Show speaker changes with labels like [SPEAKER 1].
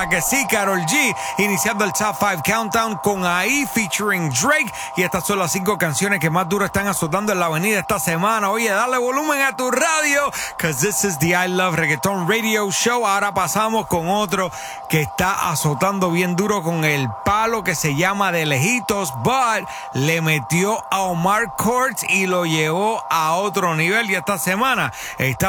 [SPEAKER 1] Que sí, Karol G, iniciando el Top 5 Countdown con AI featuring Drake. Y estas son las 5 canciones que más duro están azotando en la avenida esta semana. Oye, dale volumen a tu radio, cause this is the I Love Reggaeton Radio Show. Ahora pasamos con otro que está azotando bien duro con el palo que se llama De Lejitos, but le metió a Omar Courtz y lo llevó a otro nivel. Y esta semana está